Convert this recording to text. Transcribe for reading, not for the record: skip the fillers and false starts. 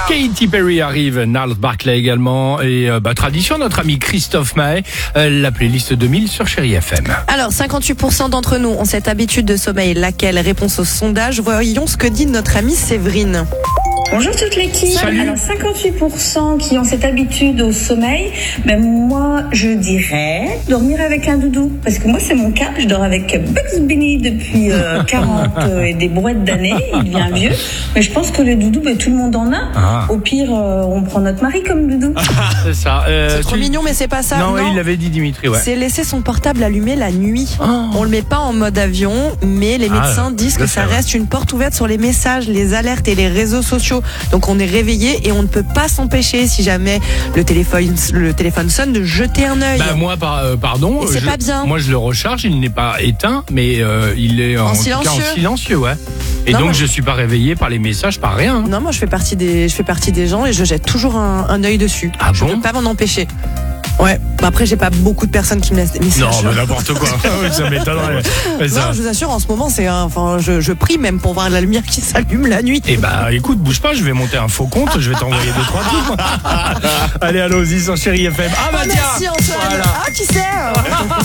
Katy Perry arrive, Gnarls Barkley également et tradition, notre ami Christophe Maé, la playlist 2000 sur Chérie FM. Alors, 58% d'entre nous ont cette habitude de sommeil. Laquelle? Réponse au sondage. Voyons ce que dit notre amie Séverine. Bonjour toute l'équipe. Salut. Alors 58% qui ont cette habitude au sommeil, ben moi je dirais dormir avec un doudou. Parce que moi c'est mon cas, je dors avec Bugs Bunny depuis 40 et des brouettes d'années, il devient vieux. Mais je pense que le doudou, ben, tout le monde en a. Ah. Au pire, on prend notre mari comme doudou. C'est ça. C'est trop mignon, mais c'est pas ça. Non, il l'avait dit Dimitri, ouais. C'est laisser son portable allumé la nuit. Oh. On le met pas en mode avion, mais les médecins disent je que le ça fais, ouais. reste une porte ouverte sur les messages, les alertes et les réseaux sociaux. Donc on est réveillé et on ne peut pas s'empêcher, si jamais le téléphone sonne, de jeter un œil. Bah moi, pardon. Et c'est pas bien. Moi, je le recharge. Il n'est pas éteint, mais il est en tout cas en silencieux, ouais. Et Non, donc, moi- je suis pas réveillé par les messages, par rien. Non, moi je fais partie des gens et je jette toujours un œil dessus. Ah je bon peux pas m'en empêcher. Ouais. Bah après, j'ai pas beaucoup de personnes qui me laissent des messages. Non, mais n'importe quoi. Ça m'étonnerait. Mais ça- Non, je vous assure, en ce moment, je prie même pour voir la lumière qui s'allume la nuit. Eh bah, écoute, bouge pas, je vais monter un faux compte, je vais t'envoyer 2-3 trucs. Allez, allons-y sur Chérie FM. Ah bah tiens. Merci Antoine. Voilà. Ah, qui sait